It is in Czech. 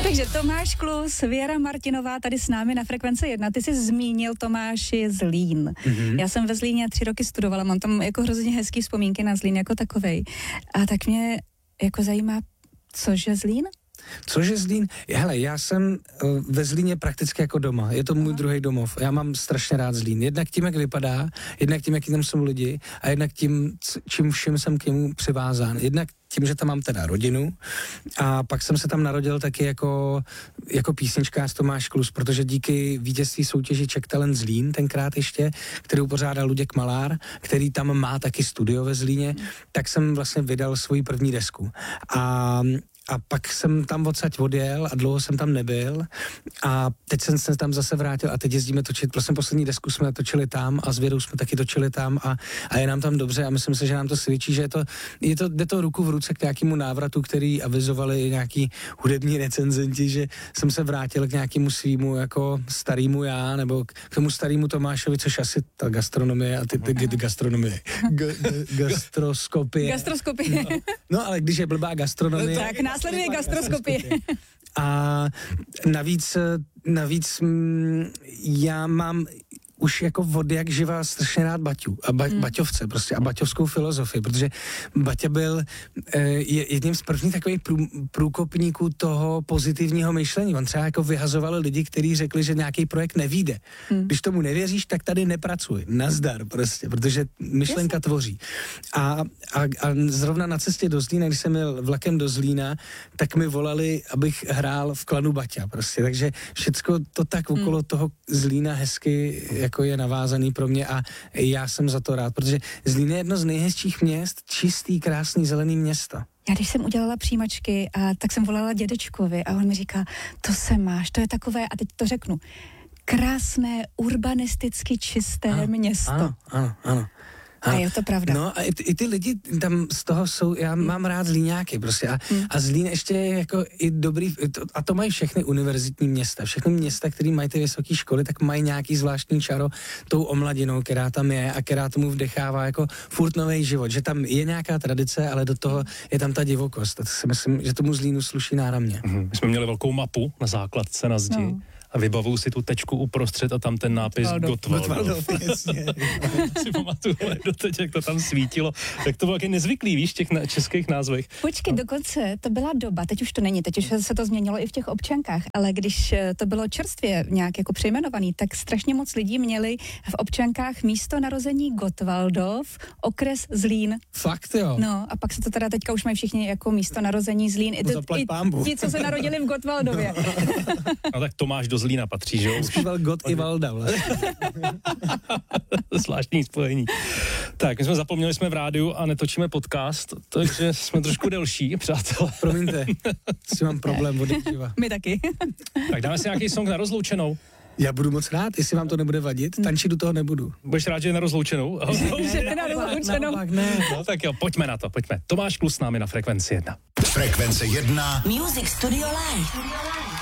Takže Tomáš Klus, Věra Martinová tady s námi na Frekvenci 1. Ty jsi zmínil, Tomáši, Zlín. Mm-hmm. Já jsem ve Zlíně 3 roky studovala, mám tam jako hrozně hezký vzpomínky na Zlín jako takovej. A tak mě jako zajímá, cože Zlín? Cože Zlín? Hele, já jsem ve Zlíně prakticky jako doma. Je to můj druhý domov. Já mám strašně rád Zlín. Jednak tím, jak vypadá, jednak tím, jaký tam jsou lidi a jednak tím, čím vším jsem k němu přivázán. Jednak tím, že tam mám teda rodinu a pak jsem se tam narodil taky jako písničkář Tomáš Klus, protože díky vítězství soutěži Czech Talent Zlín tenkrát ještě, kterou pořádal Luděk Malár, který tam má taky studio ve Zlíně, tak jsem vlastně vydal svoji první desku. A pak jsem tam odsaď odjel a dlouho jsem tam nebyl a teď jsem se tam zase vrátil a teď jezdíme točit, vlastně poslední desku jsme točili tam a s Věrou jsme taky točili tam a je nám tam dobře a myslím si, že nám to svědčí, že jde to ruku v ruce k nějakému návratu, který avizovali nějaký hudební recenzenti, že jsem se vrátil k nějakému svýmu jako starýmu já, nebo k tomu starýmu Tomášovi, což asi ta gastronomie a ty gastronomie. Gastroskopie. Gastroskopie. No, ale když je blbá gastronomie... Tak následuje gastroskopie. A navíc já mám už jako od jak živa strašně rád Baťu a baťovce prostě a baťovskou filozofii, protože Baťa byl jedním z prvních takových průkopníků toho pozitivního myšlení. On třeba jako vyhazoval lidi, kteří řekli, že nějaký projekt nevyjde. Když tomu nevěříš, tak tady nepracuj. Nazdar prostě, protože myšlenka tvoří. A zrovna na cestě do Zlína, když jsem jel vlakem do Zlína, tak mi volali, abych hrál v klanu Baťa prostě. Takže všecko to tak okolo toho Zlína hezky jako je navázaný pro mě a já jsem za to rád, protože Zlín je jedno z nejhezčích měst, čistý, krásný, zelený město. Já když jsem udělala přijímačky, tak jsem volala dědečkovi a on mi říká, to se máš, to je takové, a teď to řeknu, krásné, urbanisticky čisté město. Ano. A je to pravda. No a i ty lidi tam z toho jsou, já mám rád Zlíňáky prostě a Zlín ještě je jako i dobrý, a to mají všechny univerzitní města, všechny města, které mají ty vysoké školy, tak mají nějaký zvláštní čaro tou omladinou, která tam je a která tomu vdechává jako furt nový život, že tam je nějaká tradice, ale do toho je tam ta divokost. Tak si myslím, že tomu Zlínu sluší náramně. My jsme měli velkou mapu na základce na zdi. No. A vybavuju si tu tečku uprostřed a tam ten nápis Gottwaldov. Si pamatuju doteď, jak to tam svítilo. Tak to bylo taky nezvyklý, víš, v těch českých názvech. Počkej, dokonce to byla doba, teď už to není, teď už se to změnilo i v těch občankách, ale když to bylo čerstvě nějak jako přejmenovaný, tak strašně moc lidí měli v občankách místo narození Gottwaldov, okres Zlín. Fakt jo? No a pak se to teda teďka už mají všichni jako místo narození Zlín. I ti, co se narodili v Gottwaldově. No tak Tomáš do Zlína patří, že jo? Zpíval Gott i Valda vlastně. Zvláštní spojení. Tak, my jsme zapomněli, jsme v rádiu a netočíme podcast, takže jsme trošku delší, přátelé. Promiňte, si mám problém od živa. My taky. Tak dáme si nějaký song na rozloučenou. Já budu moc rád, jestli vám to nebude vadit. Tančit do toho nebudu. Budeš rád, že je na rozloučenou? Že je na rozloučenou. Ne. No tak jo, pojďme na to, pojďme. Tomáš Klus s námi na Frekvenci 1. Frekvence 1. Music Studio Live.